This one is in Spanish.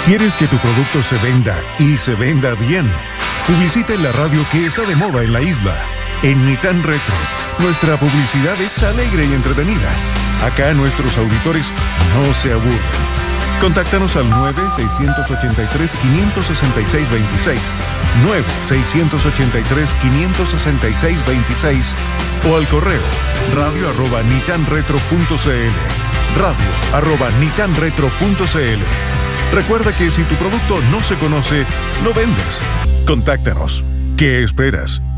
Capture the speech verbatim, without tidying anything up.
¿Quieres que tu producto se venda y se venda bien? Publicita en la radio que está de moda en la isla. En Nitán Retro, nuestra publicidad es alegre y entretenida. Acá nuestros auditores no se aburren. Contáctanos al nueve seis ocho tres, cinco seis seis, dos seis, nueve seis ocho tres, cinco seis seis, dos seis o al correo radio arroba nitanretro punto cl, radio arroba nitanretro punto cl. Recuerda que si tu producto no se conoce, no vendes. Contáctanos. ¿Qué esperas?